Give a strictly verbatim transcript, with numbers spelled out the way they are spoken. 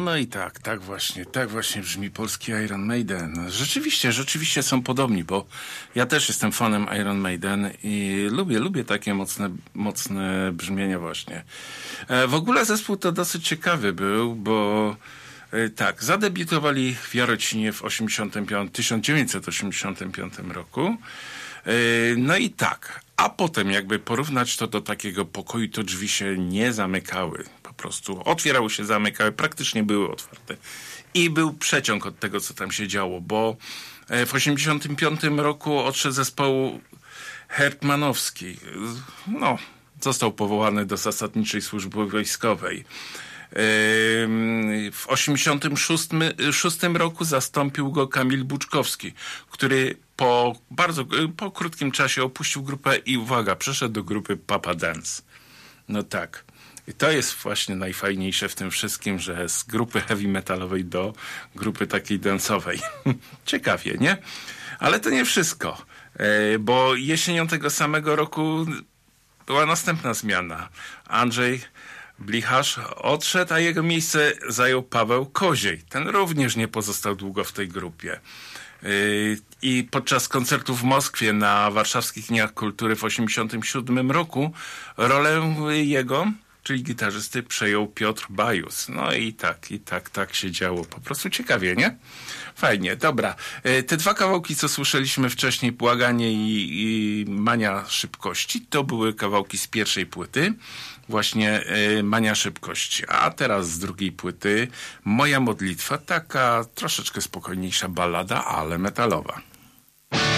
No i tak, tak właśnie, tak właśnie brzmi polski Iron Maiden. Rzeczywiście, rzeczywiście są podobni, bo ja też jestem fanem Iron Maiden i lubię, lubię takie mocne, mocne brzmienia właśnie. E, w ogóle zespół to dosyć ciekawy był, bo e, tak, zadebiutowali w Jarocinie w tysiąc dziewięćset osiemdziesiątym piątym roku. E, no i tak, a potem jakby porównać to do takiego pokoju, to drzwi się nie zamykały. Po prostu otwierały się, zamykały, praktycznie były otwarte. I był przeciąg od tego, co tam się działo, bo w osiemdziesiątym piątym roku odszedł z zespołu Hertmanowski. No, został powołany do zasadniczej służby wojskowej. W osiemdziesiątym szóstym roku zastąpił go Kamil Buczkowski, który po bardzo po krótkim czasie opuścił grupę i uwaga, przeszedł do grupy Papa Dance. No tak. I to jest właśnie najfajniejsze w tym wszystkim, że z grupy heavy metalowej do grupy takiej dance'owej. Ciekawie, nie? Ale to nie wszystko, bo jesienią tego samego roku była następna zmiana. Andrzej Blicharz odszedł, a jego miejsce zajął Paweł Koziej. Ten również nie pozostał długo w tej grupie. I podczas koncertu w Moskwie na Warszawskich Dniach Kultury w osiemdziesiątym siódmym roku rolę jego, czyli gitarzysty, przejął Piotr Bajus. No i tak, i tak, tak się działo. Po prostu ciekawie, nie? Fajnie, dobra. Te dwa kawałki, co słyszeliśmy wcześniej, Błaganie i, i Mania Szybkości, to były kawałki z pierwszej płyty, właśnie y, Mania Szybkości. A teraz z drugiej płyty Moja Modlitwa, taka troszeczkę spokojniejsza ballada, ale metalowa.